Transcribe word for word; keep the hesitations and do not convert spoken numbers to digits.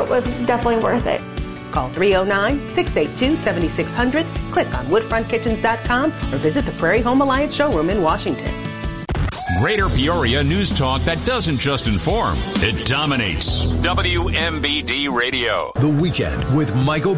it was definitely worth it. Call three oh nine, six eight two, seven six zero zero, click on woodfront kitchens dot com, or visit the Prairie Home Alliance showroom in Washington. Greater Peoria news talk that doesn't just inform, it dominates. W M B D Radio. The Weekend with Michael